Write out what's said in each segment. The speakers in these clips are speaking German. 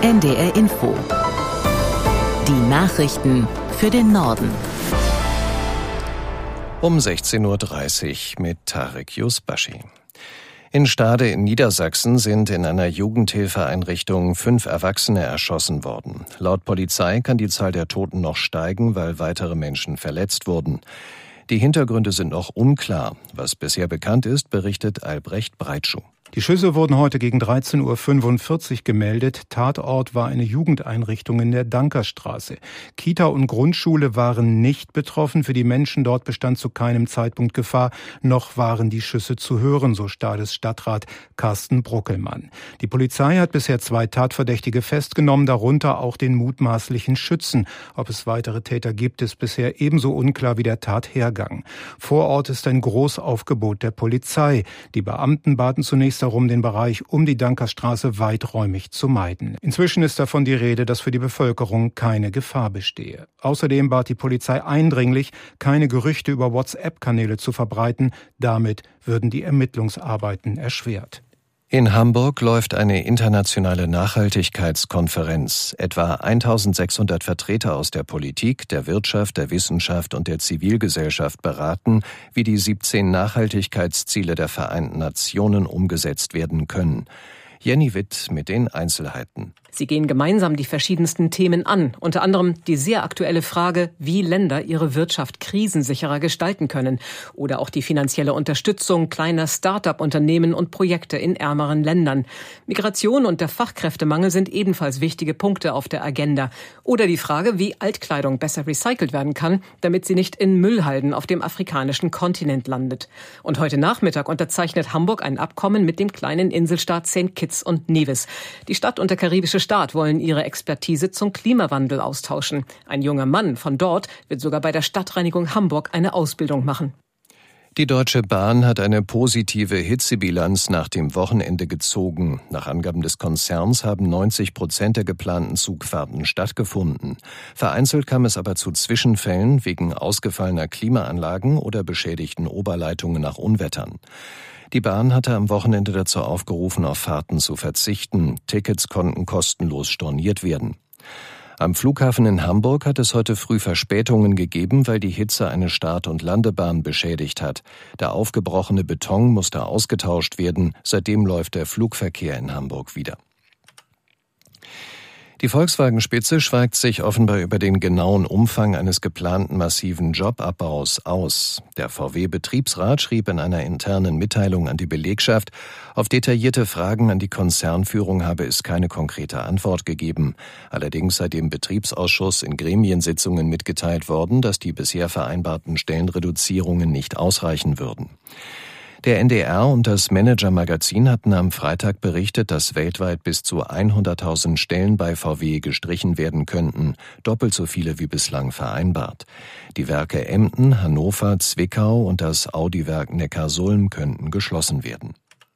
NDR Info. Die Nachrichten für den Norden. Um 16.30 Uhr mit Tarek Yusbashi. In Stade in Niedersachsen sind in einer Jugendhilfeeinrichtung 5 Erwachsene erschossen worden. Laut Polizei kann die Zahl der Toten noch steigen, weil weitere Menschen verletzt wurden. Die Hintergründe sind noch unklar. Was bisher bekannt ist, berichtet Albrecht Breitschuh. Die Schüsse wurden heute gegen 13.45 Uhr gemeldet. Tatort war eine Jugendeinrichtung in der Dankerstraße. Kita und Grundschule waren nicht betroffen. Für die Menschen dort bestand zu keinem Zeitpunkt Gefahr. Noch waren die Schüsse zu hören, so Stades Stadtrat Carsten Bruckelmann. Die Polizei hat bisher 2 Tatverdächtige festgenommen, darunter auch den mutmaßlichen Schützen. Ob es weitere Täter gibt, ist bisher ebenso unklar wie der Tathergang. Vor Ort ist ein Großaufgebot der Polizei. Die Beamten baten zunächst darum, den Bereich um die Dankerstraße weiträumig zu meiden. Inzwischen ist davon die Rede, dass für die Bevölkerung keine Gefahr bestehe. Außerdem bat die Polizei eindringlich, keine Gerüchte über WhatsApp-Kanäle zu verbreiten. Damit würden die Ermittlungsarbeiten erschwert. In Hamburg läuft eine internationale Nachhaltigkeitskonferenz. Etwa 1600 Vertreter aus der Politik, der Wirtschaft, der Wissenschaft und der Zivilgesellschaft beraten, wie die 17 Nachhaltigkeitsziele der Vereinten Nationen umgesetzt werden können. Jenny Witt mit den Einzelheiten. Sie gehen gemeinsam die verschiedensten Themen an, unter anderem die sehr aktuelle Frage, wie Länder ihre Wirtschaft krisensicherer gestalten können oder auch die finanzielle Unterstützung kleiner Start-up-Unternehmen und Projekte in ärmeren Ländern. Migration und der Fachkräftemangel sind ebenfalls wichtige Punkte auf der Agenda. Oder die Frage, wie Altkleidung besser recycelt werden kann, damit sie nicht in Müllhalden auf dem afrikanischen Kontinent landet. Und heute Nachmittag unterzeichnet Hamburg ein Abkommen mit dem kleinen Inselstaat St. Kitts und Nevis. Die Stadt und der karibische Staat wollen ihre Expertise zum Klimawandel austauschen. Ein junger Mann von dort wird sogar bei der Stadtreinigung Hamburg eine Ausbildung machen. Die Deutsche Bahn hat eine positive Hitzebilanz nach dem Wochenende gezogen. Nach Angaben des Konzerns haben 90% der geplanten Zugfahrten stattgefunden. Vereinzelt kam es aber zu Zwischenfällen wegen ausgefallener Klimaanlagen oder beschädigten Oberleitungen nach Unwettern. Die Bahn hatte am Wochenende dazu aufgerufen, auf Fahrten zu verzichten. Tickets konnten kostenlos storniert werden. Am Flughafen in Hamburg hat es heute früh Verspätungen gegeben, weil die Hitze eine Start- und Landebahn beschädigt hat. Der aufgebrochene Beton musste ausgetauscht werden. Seitdem läuft der Flugverkehr in Hamburg wieder. Die Volkswagen-Spitze schweigt sich offenbar über den genauen Umfang eines geplanten massiven Jobabbaus aus. Der VW-Betriebsrat schrieb in einer internen Mitteilung an die Belegschaft, auf detaillierte Fragen an die Konzernführung habe es keine konkrete Antwort gegeben. Allerdings sei dem Betriebsausschuss in Gremiensitzungen mitgeteilt worden, dass die bisher vereinbarten Stellenreduzierungen nicht ausreichen würden. Der NDR und das Manager-Magazin hatten am Freitag berichtet, dass weltweit bis zu 100.000 Stellen bei VW gestrichen werden könnten, doppelt so viele wie bislang vereinbart. Die Werke Emden, Hannover, Zwickau und das Audi-Werk Neckarsulm könnten geschlossen werden.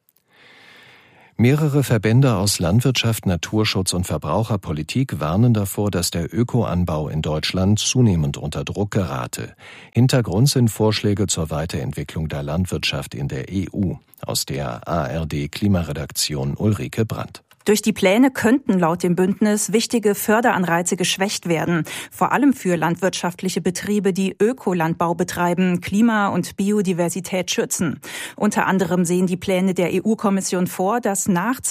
Mehrere Verbände aus Landwirtschaft, Naturschutz und Verbraucherpolitik warnen davor, dass der Ökoanbau in Deutschland zunehmend unter Druck gerate. Hintergrund sind Vorschläge zur Weiterentwicklung der Landwirtschaft in der EU. Aus der ARD-Klimaredaktion Ulrike Brandt. Durch die Pläne könnten laut dem Bündnis wichtige Förderanreize geschwächt werden, vor allem für landwirtschaftliche Betriebe, die Ökolandbau betreiben, Klima und Biodiversität schützen. Unter anderem sehen die Pläne der EU-Kommission vor, dass nach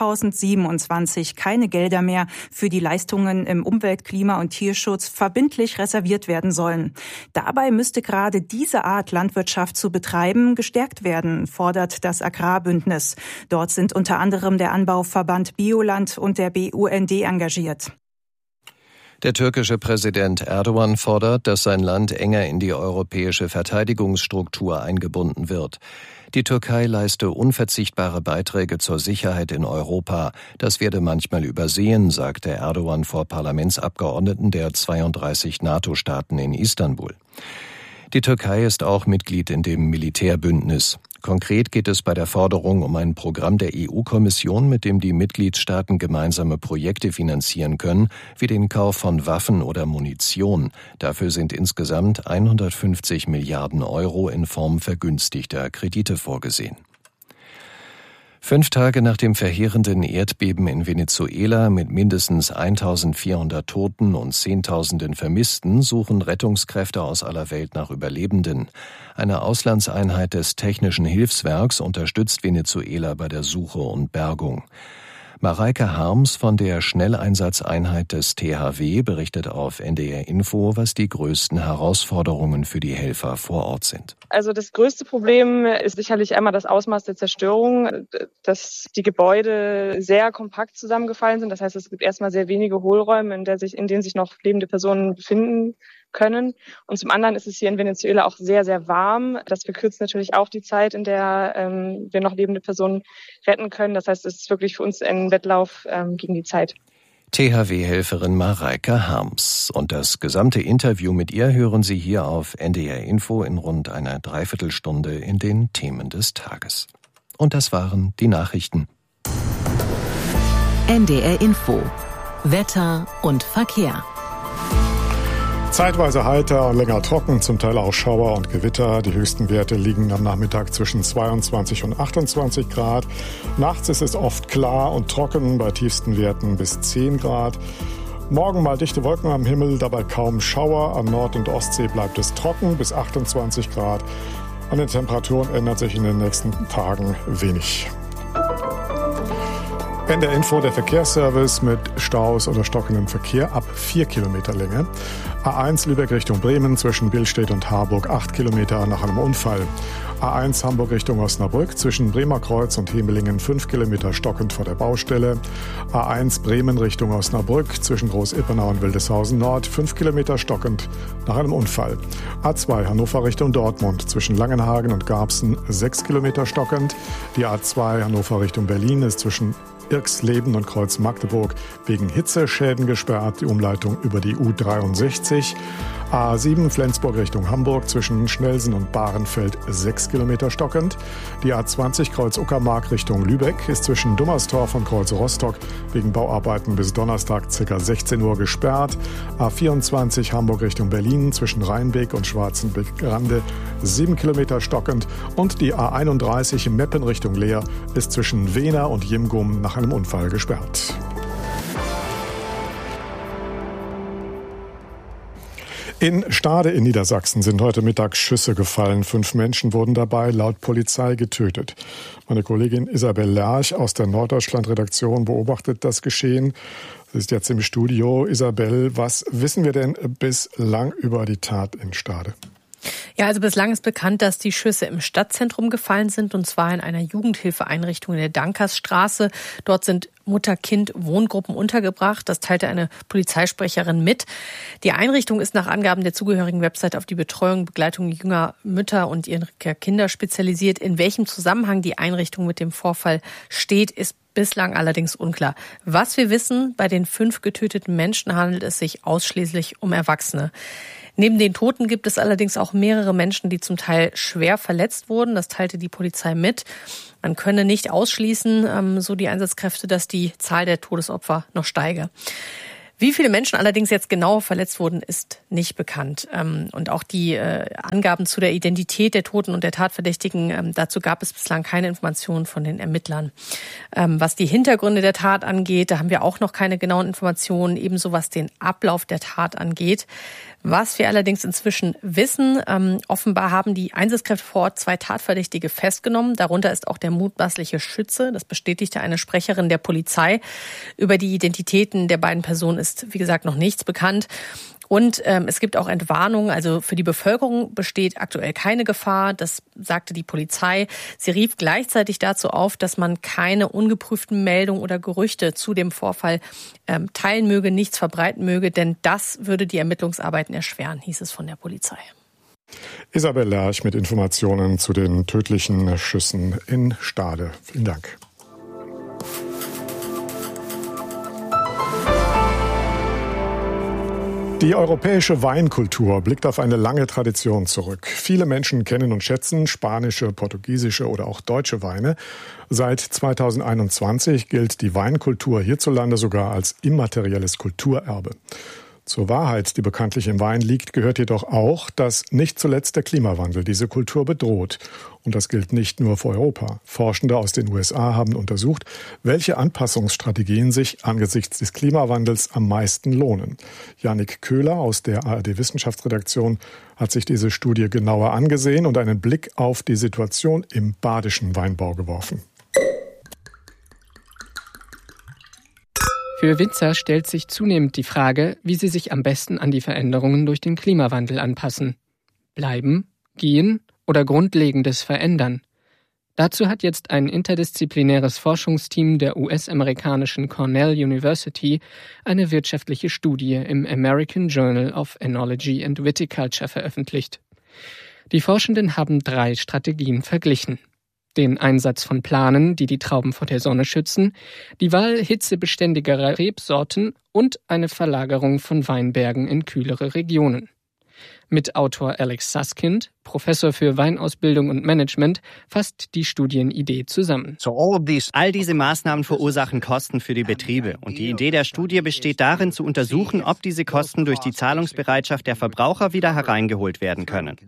2027 keine Gelder mehr für die Leistungen im Umwelt-, Klima- und Tierschutz verbindlich reserviert werden sollen. Dabei müsste gerade diese Art Landwirtschaft zu betreiben gestärkt werden, fordert das Agrarbündnis. Dort sind unter anderem der Anbauverband Bioland und der BUND engagiert. Der türkische Präsident Erdogan fordert, dass sein Land enger in die europäische Verteidigungsstruktur eingebunden wird. Die Türkei leiste unverzichtbare Beiträge zur Sicherheit in Europa. Das werde manchmal übersehen, sagte Erdogan vor Parlamentsabgeordneten der 32 NATO-Staaten in Istanbul. Die Türkei ist auch Mitglied in dem Militärbündnis. Konkret geht es bei der Forderung um ein Programm der EU-Kommission, mit dem die Mitgliedstaaten gemeinsame Projekte finanzieren können, wie den Kauf von Waffen oder Munition. Dafür sind insgesamt 150 Milliarden Euro in Form vergünstigter Kredite vorgesehen. 5 Tage nach dem verheerenden Erdbeben in Venezuela mit mindestens 1400 Toten und Zehntausenden Vermissten suchen Rettungskräfte aus aller Welt nach Überlebenden. Eine Auslandseinheit des Technischen Hilfswerks unterstützt Venezuela bei der Suche und Bergung. Mareike Harms von der Schnelleinsatzeinheit des THW berichtet auf NDR Info, was die größten Herausforderungen für die Helfer vor Ort sind. Also das größte Problem ist sicherlich einmal das Ausmaß der Zerstörung, dass die Gebäude sehr kompakt zusammengefallen sind. Das heißt, es gibt erstmal sehr wenige Hohlräume, in denen sich noch lebende Personen befinden können. Und zum anderen ist es hier in Venezuela auch sehr, sehr warm. Das verkürzt natürlich auch die Zeit, in der wir noch lebende Personen retten können. Das heißt, es ist wirklich für uns ein Wettlauf gegen die Zeit. THW-Helferin Mareike Harms. Und das gesamte Interview mit ihr hören Sie hier auf NDR Info in rund einer Dreiviertelstunde in den Themen des Tages. Und das waren die Nachrichten. NDR Info. Wetter und Verkehr. Zeitweise heiter und länger trocken, zum Teil auch Schauer und Gewitter. Die höchsten Werte liegen am Nachmittag zwischen 22 und 28 Grad. Nachts ist es oft klar und trocken, bei tiefsten Werten bis 10 Grad. Morgen mal dichte Wolken am Himmel, dabei kaum Schauer. An Nord- und Ostsee bleibt es trocken bis 28 Grad. An den Temperaturen ändert sich in den nächsten Tagen wenig. NDR Info, der Verkehrsservice mit Staus oder stockendem Verkehr ab 4 Kilometer Länge. A1 Lübeck Richtung Bremen zwischen Billstedt und Harburg 8 Kilometer nach einem Unfall. A1 Hamburg Richtung Osnabrück zwischen Bremer Kreuz und Hemelingen 5 Kilometer stockend vor der Baustelle. A1 Bremen Richtung Osnabrück zwischen Groß-Ippenau und Wildeshausen Nord 5 Kilometer stockend nach einem Unfall. A2 Hannover Richtung Dortmund zwischen Langenhagen und Garbsen 6 Kilometer stockend. Die A2 Hannover Richtung Berlin ist zwischen Irxleben und Kreuz Magdeburg wegen Hitzeschäden gesperrt, die Umleitung über die U63. A7 Flensburg Richtung Hamburg zwischen Schnelsen und Bahrenfeld 6 Kilometer stockend. Die A20 Kreuz Uckermark Richtung Lübeck ist zwischen Dummerstorf und Kreuz Rostock wegen Bauarbeiten bis Donnerstag ca. 16 Uhr gesperrt. A24 Hamburg Richtung Berlin zwischen Rheinbeek und Schwarzenbeck-Grande 7 Kilometer stockend. Und die A31 Meppen Richtung Leer ist zwischen Wehna und Jimgum nach einem Unfall gesperrt. In Stade in Niedersachsen sind heute Mittag Schüsse gefallen. 5 Menschen wurden dabei laut Polizei getötet. Meine Kollegin Isabel Lerch aus der Norddeutschland-Redaktion beobachtet das Geschehen. Sie ist jetzt im Studio. Isabel, was wissen wir denn bislang über die Tat in Stade? Ja, also bislang ist bekannt, dass die Schüsse im Stadtzentrum gefallen sind, und zwar in einer Jugendhilfeeinrichtung in der Dankersstraße. Dort sind Mutter-Kind-Wohngruppen untergebracht. Das teilte eine Polizeisprecherin mit. Die Einrichtung ist nach Angaben der zugehörigen Website auf die Betreuung und Begleitung junger Mütter und ihrer Kinder spezialisiert. In welchem Zusammenhang die Einrichtung mit dem Vorfall steht, ist bislang allerdings unklar. Was wir wissen, bei den 5 getöteten Menschen handelt es sich ausschließlich um Erwachsene. Neben den Toten gibt es allerdings auch mehrere Menschen, die zum Teil schwer verletzt wurden. Das teilte die Polizei mit. Man könne nicht ausschließen, so die Einsatzkräfte, dass die Zahl der Todesopfer noch steige. Wie viele Menschen allerdings jetzt genau verletzt wurden, ist nicht bekannt. Und auch die Angaben zu der Identität der Toten und der Tatverdächtigen, dazu gab es bislang keine Informationen von den Ermittlern. Was die Hintergründe der Tat angeht, da haben wir auch noch keine genauen Informationen, ebenso was den Ablauf der Tat angeht. Was wir allerdings inzwischen wissen, offenbar haben die Einsatzkräfte vor Ort 2 Tatverdächtige festgenommen. Darunter ist auch der mutmaßliche Schütze. Das bestätigte eine Sprecherin der Polizei. Über die Identitäten der beiden Personen ist, wie gesagt, noch nichts bekannt. Und es gibt auch Entwarnungen, also für die Bevölkerung besteht aktuell keine Gefahr, das sagte die Polizei. Sie rief gleichzeitig dazu auf, dass man keine ungeprüften Meldungen oder Gerüchte zu dem Vorfall teilen möge, nichts verbreiten möge, denn das würde die Ermittlungsarbeiten erschweren, hieß es von der Polizei. Isabel Lerch mit Informationen zu den tödlichen Schüssen in Stade. Vielen Dank. Die europäische Weinkultur blickt auf eine lange Tradition zurück. Viele Menschen kennen und schätzen spanische, portugiesische oder auch deutsche Weine. Seit 2021 gilt die Weinkultur hierzulande sogar als immaterielles Kulturerbe. Zur Wahrheit, die bekanntlich im Wein liegt, gehört jedoch auch, dass nicht zuletzt der Klimawandel diese Kultur bedroht. Und das gilt nicht nur für Europa. Forschende aus den USA haben untersucht, welche Anpassungsstrategien sich angesichts des Klimawandels am meisten lohnen. Jannik Köhler aus der ARD-Wissenschaftsredaktion hat sich diese Studie genauer angesehen und einen Blick auf die Situation im badischen Weinbau geworfen. Für Winzer stellt sich zunehmend die Frage, wie sie sich am besten an die Veränderungen durch den Klimawandel anpassen. Bleiben, gehen oder Grundlegendes verändern? Dazu hat jetzt ein interdisziplinäres Forschungsteam der US-amerikanischen Cornell University eine wirtschaftliche Studie im American Journal of Enology and Viticulture veröffentlicht. Die Forschenden haben 3 Strategien verglichen. Den Einsatz von Planen, die die Trauben vor der Sonne schützen, die Wahl hitzebeständigerer Rebsorten und eine Verlagerung von Weinbergen in kühlere Regionen. Mit Autor Alex Susskind, Professor für Weinausbildung und Management, fasst die Studienidee zusammen. All diese Maßnahmen verursachen Kosten für die Betriebe. Und die Idee der Studie besteht darin, zu untersuchen, ob diese Kosten durch die Zahlungsbereitschaft der Verbraucher wieder hereingeholt werden können.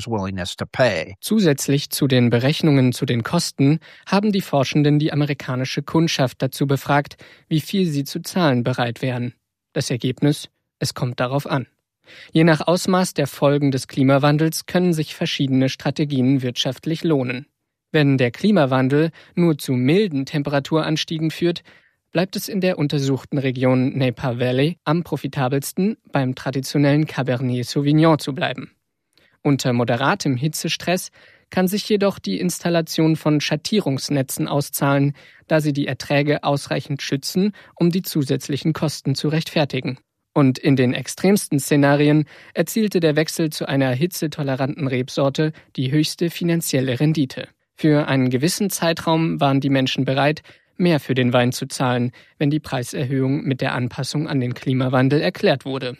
Zusätzlich zu den Berechnungen zu den Kosten haben die Forschenden die amerikanische Kundschaft dazu befragt, wie viel sie zu zahlen bereit wären. Das Ergebnis? Es kommt darauf an. Je nach Ausmaß der Folgen des Klimawandels können sich verschiedene Strategien wirtschaftlich lohnen. Wenn der Klimawandel nur zu milden Temperaturanstiegen führt, bleibt es in der untersuchten Region Napa Valley am profitabelsten, beim traditionellen Cabernet Sauvignon zu bleiben. Unter moderatem Hitzestress kann sich jedoch die Installation von Schattierungsnetzen auszahlen, da sie die Erträge ausreichend schützen, um die zusätzlichen Kosten zu rechtfertigen. Und in den extremsten Szenarien erzielte der Wechsel zu einer hitzetoleranten Rebsorte die höchste finanzielle Rendite. Für einen gewissen Zeitraum waren die Menschen bereit, mehr für den Wein zu zahlen, wenn die Preiserhöhung mit der Anpassung an den Klimawandel erklärt wurde.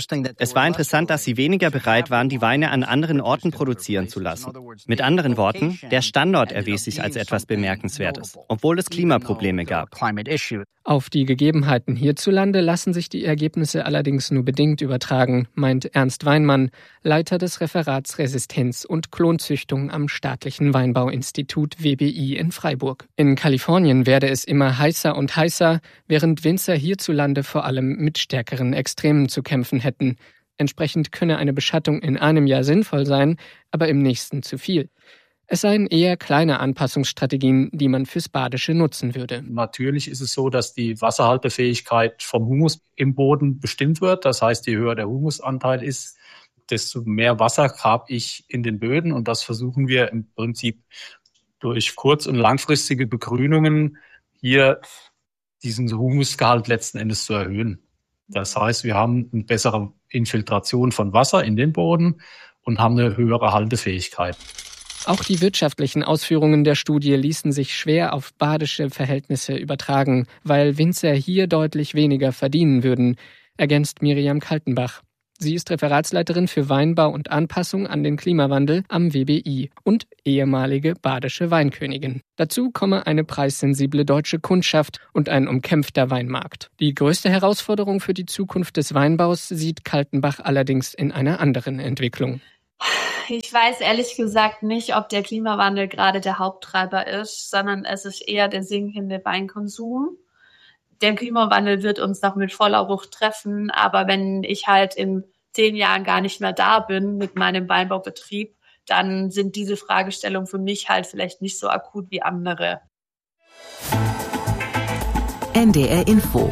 Es war interessant, dass sie weniger bereit waren, die Weine an anderen Orten produzieren zu lassen. Mit anderen Worten, der Standort erwies sich als etwas Bemerkenswertes, obwohl es Klimaprobleme gab. Auf die Gegebenheiten hierzulande lassen sich die Ergebnisse allerdings nur bedingt übertragen, meint Ernst Weinmann, Leiter des Referats Resistenz und Klonzüchtung am Staatlichen Weinbauinstitut WBI in Freiburg. In Kalifornien werde es immer heißer und heißer, während Winzer hierzulande vor allem mit stärkeren Extremen zu kämpfen hätten. Entsprechend könne eine Beschattung in einem Jahr sinnvoll sein, aber im nächsten zu viel. Es seien eher kleine Anpassungsstrategien, die man fürs Badische nutzen würde. Natürlich ist es so, dass die Wasserhaltefähigkeit vom Humus im Boden bestimmt wird. Das heißt, je höher der Humusanteil ist, desto mehr Wasser habe ich in den Böden. Und das versuchen wir im Prinzip durch kurz- und langfristige Begrünungen hier diesen Humusgehalt letzten Endes zu erhöhen. Das heißt, wir haben eine bessere Infiltration von Wasser in den Boden und haben eine höhere Haltefähigkeit. Auch die wirtschaftlichen Ausführungen der Studie ließen sich schwer auf badische Verhältnisse übertragen, weil Winzer hier deutlich weniger verdienen würden, ergänzt Miriam Kaltenbach. Sie ist Referatsleiterin für Weinbau und Anpassung an den Klimawandel am WBI und ehemalige badische Weinkönigin. Dazu komme eine preissensible deutsche Kundschaft und ein umkämpfter Weinmarkt. Die größte Herausforderung für die Zukunft des Weinbaus sieht Kaltenbach allerdings in einer anderen Entwicklung. Ich weiß ehrlich gesagt nicht, ob der Klimawandel gerade der Haupttreiber ist, sondern es ist eher der sinkende Weinkonsum. Der Klimawandel wird uns noch mit voller Wucht treffen, aber wenn ich halt in 10 Jahren gar nicht mehr da bin mit meinem Weinbaubetrieb, dann sind diese Fragestellungen für mich halt vielleicht nicht so akut wie andere. NDR Info.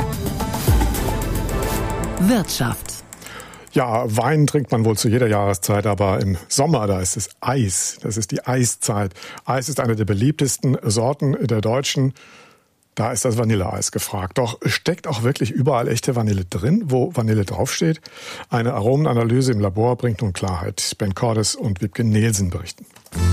Wirtschaft. Ja, Wein trinkt man wohl zu jeder Jahreszeit, aber im Sommer, da ist es Eis. Das ist die Eiszeit. Eis ist eine der beliebtesten Sorten der Deutschen. Da ist das Vanilleeis gefragt. Doch steckt auch wirklich überall echte Vanille drin, wo Vanille draufsteht? Eine Aromenanalyse im Labor bringt nun Klarheit. Ben Cordes und Wiebke Nielsen berichten.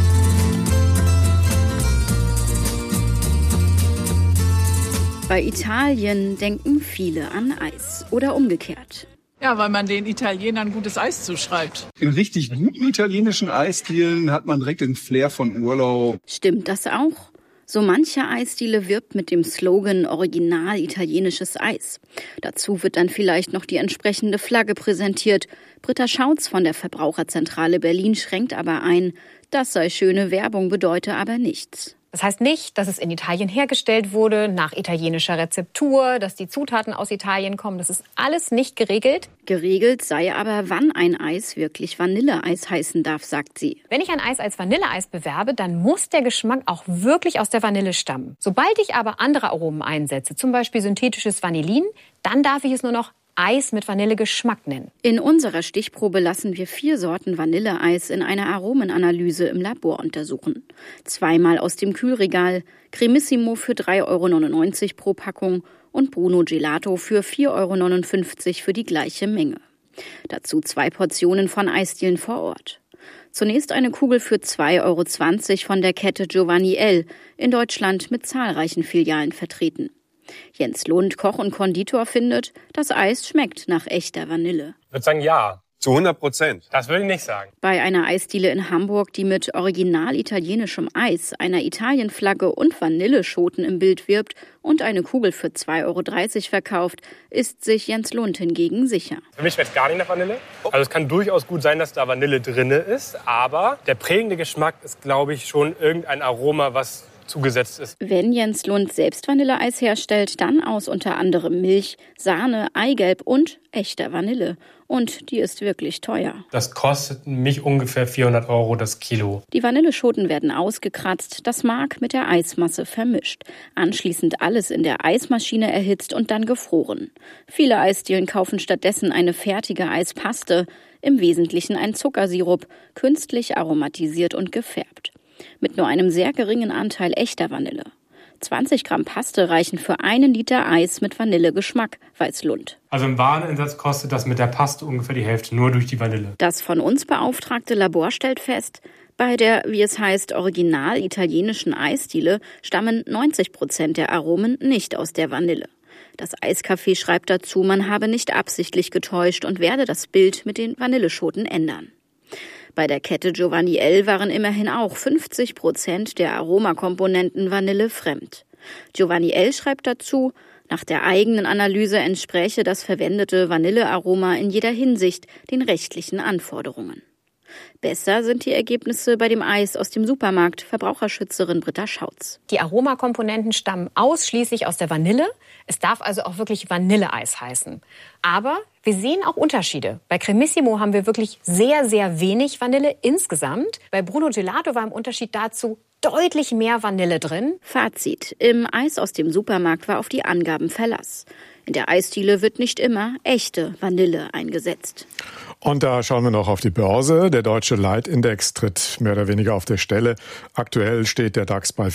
Bei Italien denken viele an Eis oder umgekehrt. Ja, weil man den Italienern gutes Eis zuschreibt. In richtig guten italienischen Eisdielen hat man direkt den Flair von Urlaub. Stimmt das auch? So manche Eisdiele wirbt mit dem Slogan Original italienisches Eis. Dazu wird dann vielleicht noch die entsprechende Flagge präsentiert. Britta Schautz von der Verbraucherzentrale Berlin schränkt aber ein, das sei schöne Werbung, bedeute aber nichts. Das heißt nicht, dass es in Italien hergestellt wurde, nach italienischer Rezeptur, dass die Zutaten aus Italien kommen. Das ist alles nicht geregelt. Geregelt sei aber, wann ein Eis wirklich Vanilleeis heißen darf, sagt sie. Wenn ich ein Eis als Vanilleeis bewerbe, dann muss der Geschmack auch wirklich aus der Vanille stammen. Sobald ich aber andere Aromen einsetze, zum Beispiel synthetisches Vanillin, dann darf ich es nur noch Eis mit Vanillegeschmack nennen. In unserer Stichprobe lassen wir 4 Sorten Vanilleeis in einer Aromenanalyse im Labor untersuchen. 2-mal aus dem Kühlregal, Cremissimo für 3,99 € pro Packung und Bruno Gelato für 4,59 € für die gleiche Menge. Dazu 2 Portionen von Eisdielen vor Ort. Zunächst eine Kugel für 2,20 € von der Kette Giovanni L., in Deutschland mit zahlreichen Filialen vertreten. Jens Lund, Koch und Konditor, findet, das Eis schmeckt nach echter Vanille. Ich würde sagen, ja. Zu 100%? Das würde ich nicht sagen. Bei einer Eisdiele in Hamburg, die mit original italienischem Eis, einer Italienflagge und Vanilleschoten im Bild wirbt und eine Kugel für 2,30 € verkauft, ist sich Jens Lund hingegen sicher. Für mich schmeckt es gar nicht nach Vanille. Also es kann durchaus gut sein, dass da Vanille drin ist, aber der prägende Geschmack ist, glaube ich, schon irgendein Aroma, was zugesetzt ist. Wenn Jens Lund selbst Vanilleeis herstellt, dann aus unter anderem Milch, Sahne, Eigelb und echter Vanille. Und die ist wirklich teuer. Das kostet mich ungefähr 400 € das Kilo. Die Vanilleschoten werden ausgekratzt, das Mark mit der Eismasse vermischt. Anschließend alles in der Eismaschine erhitzt und dann gefroren. Viele Eisdielen kaufen stattdessen eine fertige Eispaste, im Wesentlichen ein Zuckersirup, künstlich aromatisiert und gefärbt. Mit nur einem sehr geringen Anteil echter Vanille. 20 Gramm Paste reichen für 1 Liter Eis mit Vanillegeschmack, weiß Lund. Also im Wareneinsatz kostet das mit der Paste ungefähr die Hälfte, nur durch die Vanille. Das von uns beauftragte Labor stellt fest, bei der, wie es heißt, original italienischen Eisdiele stammen 90% der Aromen nicht aus der Vanille. Das Eiscafé schreibt dazu, man habe nicht absichtlich getäuscht und werde das Bild mit den Vanilleschoten ändern. Bei der Kette Giovanni L. waren immerhin auch 50% der Aromakomponenten vanillefremd. Giovanni L. schreibt dazu, nach der eigenen Analyse entspräche das verwendete Vanillearoma in jeder Hinsicht den rechtlichen Anforderungen. Besser sind die Ergebnisse bei dem Eis aus dem Supermarkt, Verbraucherschützerin Britta Schautz. Die Aromakomponenten stammen ausschließlich aus der Vanille. Es darf also auch wirklich Vanilleeis heißen. Aber wir sehen auch Unterschiede. Bei Cremissimo haben wir wirklich sehr, sehr wenig Vanille insgesamt. Bei Bruno Gelato war im Unterschied dazu deutlich mehr Vanille drin. Fazit: Im Eis aus dem Supermarkt war auf die Angaben Verlass. In der Eisdiele wird nicht immer echte Vanille eingesetzt. Und da schauen wir noch auf die Börse. Der deutsche Leitindex tritt mehr oder weniger auf der Stelle. Aktuell steht der DAX bei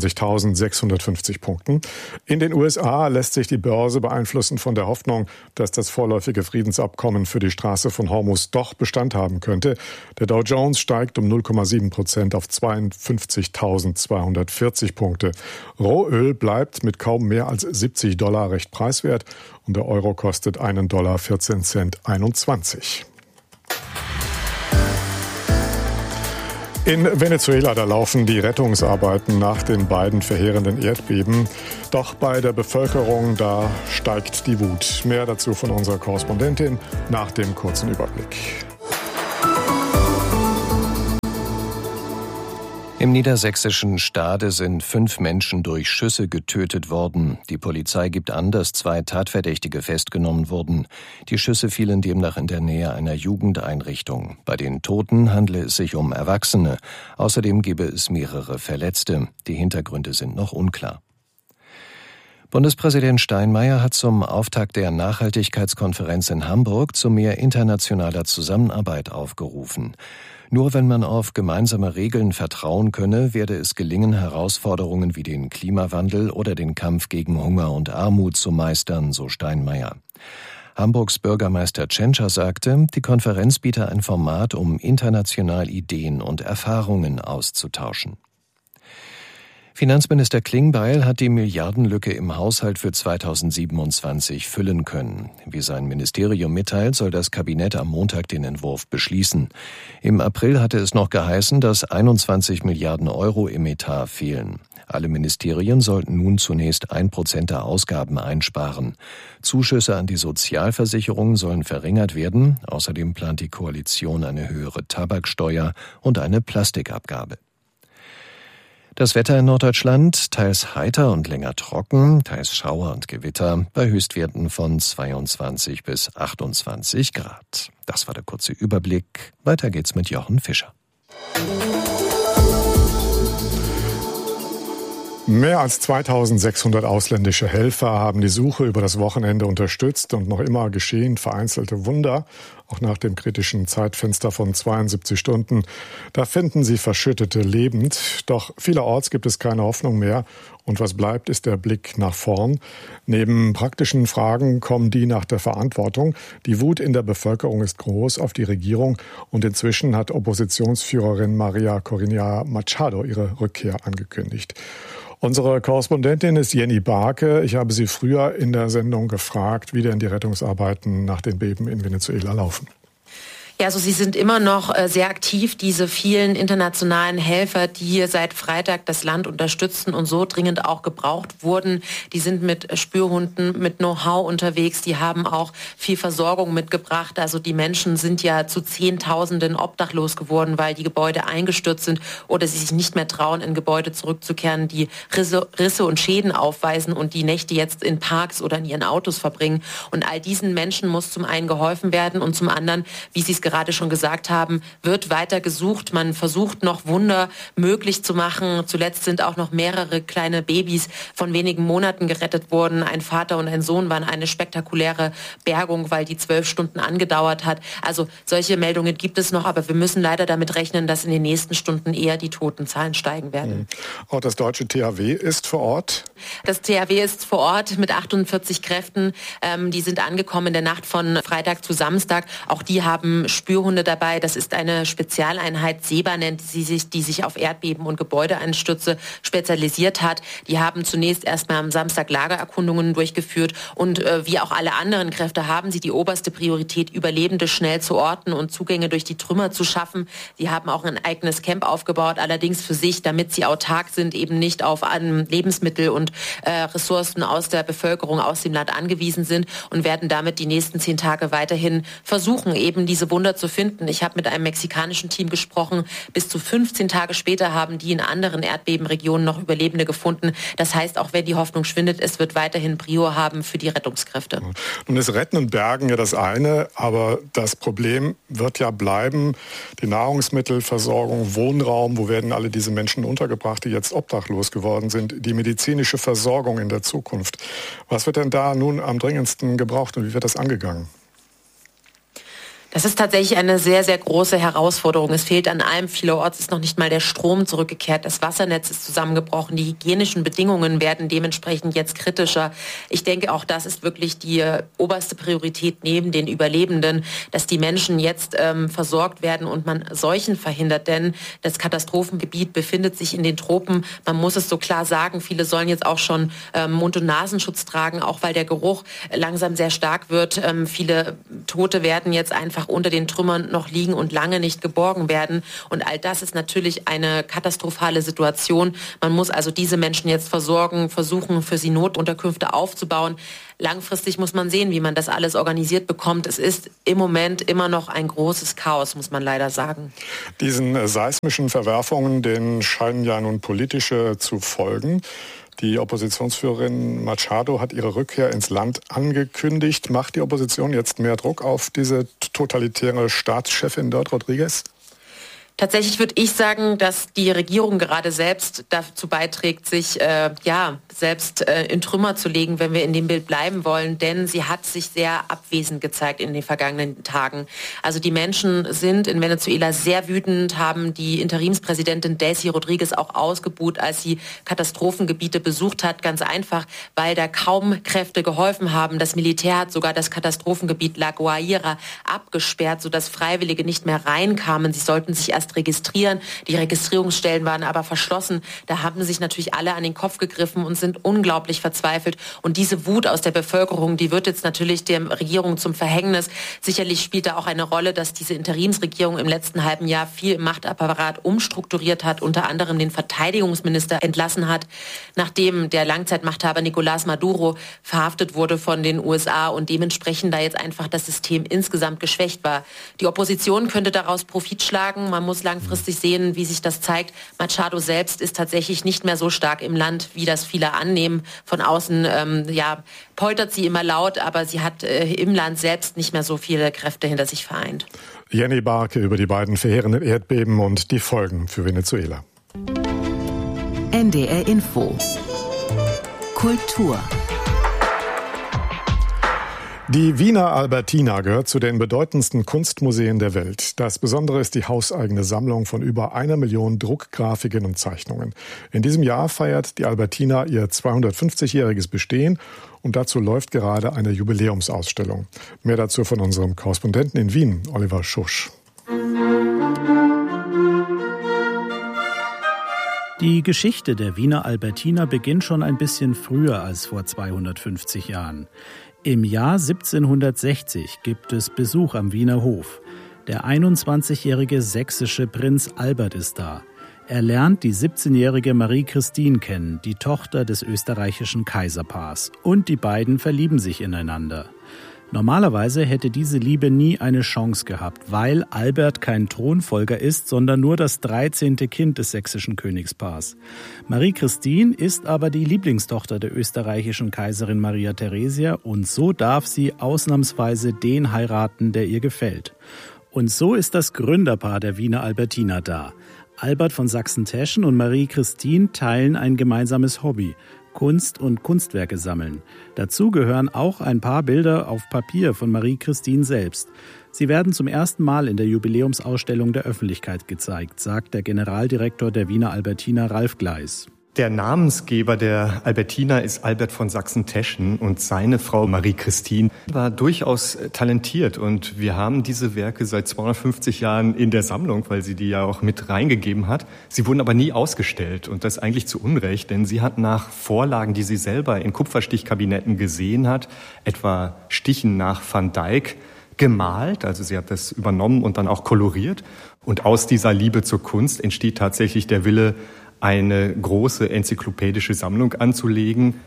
24.650 Punkten. In den USA lässt sich die Börse beeinflussen von der Hoffnung, dass das vorläufige Friedensabkommen für die Straße von Hormuz doch Bestand haben könnte. Der Dow Jones steigt um 0,7% auf 52.240 Punkte. Rohöl bleibt mit kaum mehr als $70 recht preiswert und der Euro kostet $1,1421. In Venezuela, da laufen die Rettungsarbeiten nach den beiden verheerenden Erdbeben. Doch bei der Bevölkerung, da steigt die Wut. Mehr dazu von unserer Korrespondentin nach dem kurzen Überblick. Im niedersächsischen Stade sind 5 Menschen durch Schüsse getötet worden. Die Polizei gibt an, dass 2 Tatverdächtige festgenommen wurden. Die Schüsse fielen demnach in der Nähe einer Jugendeinrichtung. Bei den Toten handle es sich um Erwachsene. Außerdem gebe es mehrere Verletzte. Die Hintergründe sind noch unklar. Bundespräsident Steinmeier hat zum Auftakt der Nachhaltigkeitskonferenz in Hamburg zu mehr internationaler Zusammenarbeit aufgerufen. Nur wenn man auf gemeinsame Regeln vertrauen könne, werde es gelingen, Herausforderungen wie den Klimawandel oder den Kampf gegen Hunger und Armut zu meistern, so Steinmeier. Hamburgs Bürgermeister Tschentscher sagte, die Konferenz biete ein Format, um international Ideen und Erfahrungen auszutauschen. Finanzminister Klingbeil hat die Milliardenlücke im Haushalt für 2027 füllen können. Wie sein Ministerium mitteilt, soll das Kabinett am Montag den Entwurf beschließen. Im April hatte es noch geheißen, dass 21 Milliarden Euro im Etat fehlen. Alle Ministerien sollten nun zunächst 1% der Ausgaben einsparen. Zuschüsse an die Sozialversicherungen sollen verringert werden. Außerdem plant die Koalition eine höhere Tabaksteuer und eine Plastikabgabe. Das Wetter in Norddeutschland, teils heiter und länger trocken, teils Schauer und Gewitter, bei Höchstwerten von 22 bis 28 Grad. Das war der kurze Überblick. Weiter geht's mit Jochen Fischer. Mehr als 2600 ausländische Helfer haben die Suche über das Wochenende unterstützt und noch immer geschehen vereinzelte Wunder, auch nach dem kritischen Zeitfenster von 72 Stunden. Da finden sie Verschüttete lebend, doch vielerorts gibt es keine Hoffnung mehr und was bleibt, ist der Blick nach vorn. Neben praktischen Fragen kommen die nach der Verantwortung. Die Wut in der Bevölkerung ist groß auf die Regierung und inzwischen hat Oppositionsführerin Maria Corina Machado ihre Rückkehr angekündigt. Unsere Korrespondentin ist Jenny Barke. Ich habe sie früher in der Sendung gefragt, wie denn die Rettungsarbeiten nach den Beben in Venezuela laufen. Ja, also sie sind immer noch sehr aktiv, diese vielen internationalen Helfer, die hier seit Freitag das Land unterstützen und so dringend auch gebraucht wurden. Die sind mit Spürhunden, mit Know-how unterwegs. Die haben auch viel Versorgung mitgebracht. Also die Menschen sind ja zu Zehntausenden obdachlos geworden, weil die Gebäude eingestürzt sind oder sie sich nicht mehr trauen, in Gebäude zurückzukehren, die Risse und Schäden aufweisen und die Nächte jetzt in Parks oder in ihren Autos verbringen. Und all diesen Menschen muss zum einen geholfen werden und zum anderen, wie Sie es gerade schon gesagt haben, wird weiter gesucht. Man versucht noch Wunder möglich zu machen. Zuletzt sind auch noch mehrere kleine Babys von wenigen Monaten gerettet worden. Ein Vater und ein Sohn waren eine spektakuläre Bergung, weil die 12 Stunden angedauert hat. Also solche Meldungen gibt es noch, aber wir müssen leider damit rechnen, dass in den nächsten Stunden eher die Totenzahlen steigen werden. Auch das deutsche THW ist vor Ort? Das THW ist vor Ort mit 48 Kräften. Die sind angekommen in der Nacht von Freitag zu Samstag. Auch die haben Spürhunde dabei. Das ist eine Spezialeinheit, SEBA nennt sie sich, die sich auf Erdbeben und Gebäudeeinstürze spezialisiert hat. Die haben zunächst erstmal am Samstag Lagererkundungen durchgeführt und wie auch alle anderen Kräfte haben sie die oberste Priorität, Überlebende schnell zu orten und Zugänge durch die Trümmer zu schaffen. Sie haben auch ein eigenes Camp aufgebaut, allerdings für sich, damit sie autark sind, eben nicht auf Lebensmittel und Ressourcen aus der Bevölkerung, aus dem Land angewiesen sind und werden damit die nächsten 10 Tage weiterhin versuchen, eben diese Wunder zu finden. Ich habe mit einem mexikanischen Team gesprochen. Bis zu 15 Tage später haben die in anderen Erdbebenregionen noch Überlebende gefunden. Das heißt, auch wenn die Hoffnung schwindet, es wird weiterhin Prio haben für die Rettungskräfte. Nun ist Retten und Bergen ja das eine, aber das Problem wird ja bleiben, die Nahrungsmittelversorgung, Wohnraum, wo werden alle diese Menschen untergebracht, die jetzt obdachlos geworden sind, die medizinische Versorgung in der Zukunft. Was wird denn da nun am dringendsten gebraucht und wie wird das angegangen? Das ist tatsächlich eine sehr, sehr große Herausforderung. Es fehlt an allem. Vielerorts ist noch nicht mal der Strom zurückgekehrt. Das Wassernetz ist zusammengebrochen. Die hygienischen Bedingungen werden dementsprechend jetzt kritischer. Ich denke, auch das ist wirklich die oberste Priorität neben den Überlebenden, dass die Menschen jetzt versorgt werden und man Seuchen verhindert. Denn das Katastrophengebiet befindet sich in den Tropen. Man muss es so klar sagen. Viele sollen jetzt auch schon Mund- und Nasenschutz tragen, auch weil der Geruch langsam sehr stark wird. Viele Tote werden jetzt einfach unter den Trümmern noch liegen und lange nicht geborgen werden. Und all das ist natürlich eine katastrophale Situation. Man muss also diese Menschen jetzt versorgen, versuchen, für sie Notunterkünfte aufzubauen. Langfristig muss man sehen, wie man das alles organisiert bekommt. Es ist im Moment immer noch ein großes Chaos, muss man leider sagen. Diesen seismischen Verwerfungen, denen scheinen ja nun politische zu folgen. Die Oppositionsführerin Machado hat ihre Rückkehr ins Land angekündigt. Macht die Opposition jetzt mehr Druck auf diese totalitäre Staatschefin dort, Rodriguez? Tatsächlich würde ich sagen, dass die Regierung gerade selbst dazu beiträgt, sich selbst in Trümmer zu legen, wenn wir in dem Bild bleiben wollen. Denn sie hat sich sehr abwesend gezeigt in den vergangenen Tagen. Also die Menschen sind in Venezuela sehr wütend, haben die Interimspräsidentin Delcy Rodriguez auch ausgebuht, als sie Katastrophengebiete besucht hat. Ganz einfach, weil da kaum Kräfte geholfen haben. Das Militär hat sogar das Katastrophengebiet La Guaira abgesperrt, sodass Freiwillige nicht mehr reinkamen. Sie sollten sich erst erst registrieren. Die Registrierungsstellen waren aber verschlossen. Da haben sich natürlich alle an den Kopf gegriffen und sind unglaublich verzweifelt. Und diese Wut aus der Bevölkerung, die wird jetzt natürlich der Regierung zum Verhängnis. Sicherlich spielt da auch eine Rolle, dass diese Interimsregierung im letzten halben Jahr viel im Machtapparat umstrukturiert hat, unter anderem den Verteidigungsminister entlassen hat, nachdem der Langzeitmachthaber Nicolás Maduro verhaftet wurde von den USA und dementsprechend da jetzt einfach das System insgesamt geschwächt war. Die Opposition könnte daraus Profit schlagen. Man muss langfristig sehen, wie sich das zeigt. Machado selbst ist tatsächlich nicht mehr so stark im Land, wie das viele annehmen. Von außen poltert sie immer laut, aber sie hat im Land selbst nicht mehr so viele Kräfte hinter sich vereint. Jenny Barke über die beiden verheerenden Erdbeben und die Folgen für Venezuela. NDR Info. Kultur. Die Wiener Albertina gehört zu den bedeutendsten Kunstmuseen der Welt. Das Besondere ist die hauseigene Sammlung von über 1 Million Druckgrafiken und Zeichnungen. In diesem Jahr feiert die Albertina ihr 250-jähriges Bestehen und dazu läuft gerade eine Jubiläumsausstellung. Mehr dazu von unserem Korrespondenten in Wien, Oliver Schusch. Die Geschichte der Wiener Albertina beginnt schon ein bisschen früher als vor 250 Jahren. Im Jahr 1760 gibt es Besuch am Wiener Hof. Der 21-jährige sächsische Prinz Albert ist da. Er lernt die 17-jährige Marie-Christine kennen, die Tochter des österreichischen Kaiserpaars. Und die beiden verlieben sich ineinander. Normalerweise hätte diese Liebe nie eine Chance gehabt, weil Albert kein Thronfolger ist, sondern nur das 13. Kind des sächsischen Königspaars. Marie-Christine ist aber die Lieblingstochter der österreichischen Kaiserin Maria Theresia und so darf sie ausnahmsweise den heiraten, der ihr gefällt. Und so ist das Gründerpaar der Wiener Albertina da. Albert von Sachsen-Teschen und Marie-Christine teilen ein gemeinsames Hobby: Kunst und Kunstwerke sammeln. Dazu gehören auch ein paar Bilder auf Papier von Marie-Christine selbst. Sie werden zum ersten Mal in der Jubiläumsausstellung der Öffentlichkeit gezeigt, sagt der Generaldirektor der Wiener Albertina, Ralf Gleis. Der Namensgeber der Albertina ist Albert von Sachsen-Teschen und seine Frau Marie-Christine war durchaus talentiert und wir haben diese Werke seit 250 Jahren in der Sammlung, weil sie die ja auch mit reingegeben hat. Sie wurden aber nie ausgestellt und das eigentlich zu Unrecht, denn sie hat nach Vorlagen, die sie selber in Kupferstichkabinetten gesehen hat, etwa Stichen nach Van Dyck, gemalt, also sie hat das übernommen und dann auch koloriert und aus dieser Liebe zur Kunst entsteht tatsächlich der Wille, eine große enzyklopädische Sammlung anzulegen.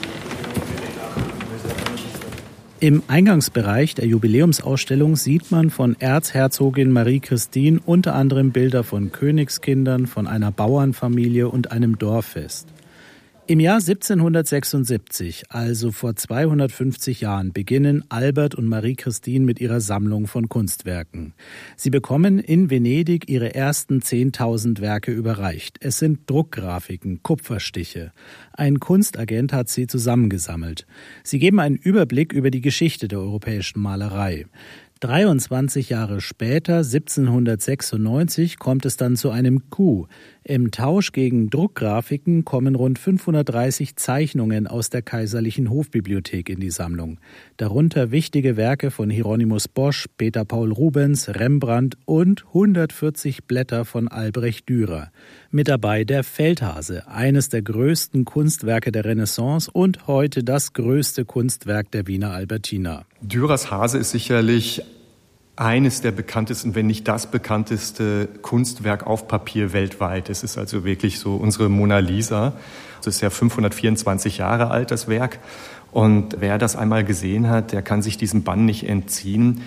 Im Eingangsbereich der Jubiläumsausstellung sieht man von Erzherzogin Marie-Christine unter anderem Bilder von Königskindern, von einer Bauernfamilie und einem Dorffest. Im Jahr 1776, also vor 250 Jahren, beginnen Albert und Marie-Christine mit ihrer Sammlung von Kunstwerken. Sie bekommen in Venedig ihre ersten 10.000 Werke überreicht. Es sind Druckgrafiken, Kupferstiche. Ein Kunstagent hat sie zusammengesammelt. Sie geben einen Überblick über die Geschichte der europäischen Malerei. 23 Jahre später, 1796, kommt es dann zu einem Coup. Im Tausch gegen Druckgrafiken kommen rund 530 Zeichnungen aus der kaiserlichen Hofbibliothek in die Sammlung. Darunter wichtige Werke von Hieronymus Bosch, Peter Paul Rubens, Rembrandt und 140 Blätter von Albrecht Dürer. Mit dabei der Feldhase, eines der größten Kunstwerke der Renaissance und heute das größte Kunstwerk der Wiener Albertina. Dürers Hase ist sicherlich eines der bekanntesten, wenn nicht das bekannteste Kunstwerk auf Papier weltweit. Es ist also wirklich so unsere Mona Lisa. Es ist ja 524 Jahre alt, das Werk. Und wer das einmal gesehen hat, der kann sich diesem Bann nicht entziehen.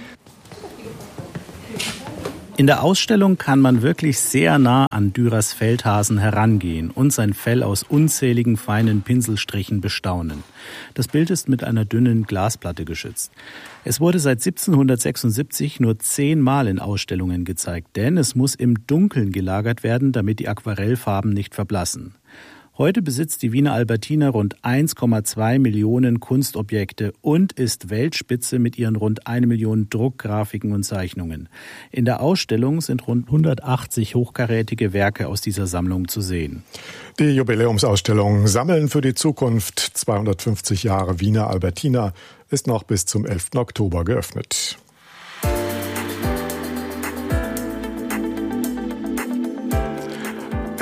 In der Ausstellung kann man wirklich sehr nah an Dürers Feldhasen herangehen und sein Fell aus unzähligen feinen Pinselstrichen bestaunen. Das Bild ist mit einer dünnen Glasplatte geschützt. Es wurde seit 1776 nur 10 Mal in Ausstellungen gezeigt, denn es muss im Dunkeln gelagert werden, damit die Aquarellfarben nicht verblassen. Heute besitzt die Wiener Albertina rund 1,2 Millionen Kunstobjekte und ist Weltspitze mit ihren rund 1 Million Druckgrafiken und Zeichnungen. In der Ausstellung sind rund 180 hochkarätige Werke aus dieser Sammlung zu sehen. Die Jubiläumsausstellung Sammeln für die Zukunft 250 Jahre Wiener Albertina ist noch bis zum 11. Oktober geöffnet.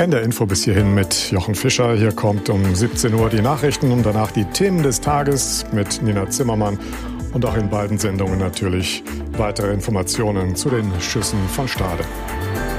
Ende Info bis hierhin mit Jochen Fischer. Hier kommt um 17 Uhr die Nachrichten und danach die Themen des Tages mit Nina Zimmermann. Und auch in beiden Sendungen natürlich weitere Informationen zu den Schüssen von Stade.